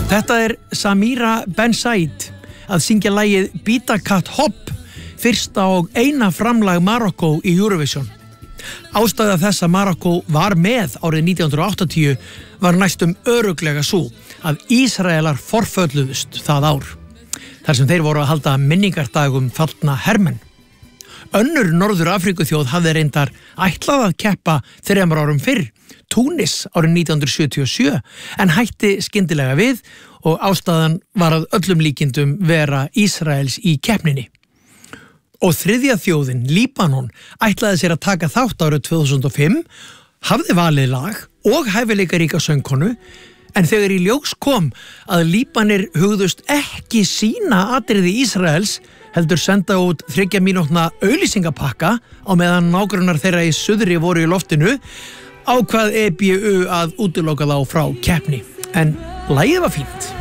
Þetta Samira Ben Said að syngja lagið Bita Cat Hop, fyrsta og eina framlag Marokkó í Eurovision. Ástæða þess að Marokkó var með árið 1980 var næstum örugglega sú að Ísraelar forfölluðust það ár, þar sem þeir voru að halda minningardagum fallna hermenn. Önnur Norður Afríkuþjóð hafði reyndar ætlað að keppa 3 árum fyrr, Túnis árið 1977, en hætti skyndilega við og ástæðan var að öllum líkindum vera Ísraels í keppninni. Og þriðja þjóðin, Líbanon, ætlaði sér að taka þátt árið 2005, hafði valið lag og hæfileikaríka söngkonu, en þegar í ljós kom að Líbanir hugðust ekki sína atriði Ísraels, heldur senda út 3 mínútna auglýsingapakka á meðan nágrannar þeirra í suðri voru í loftinu, ákvað EBU að útiloka þá frá keppni. En lagið var fínt.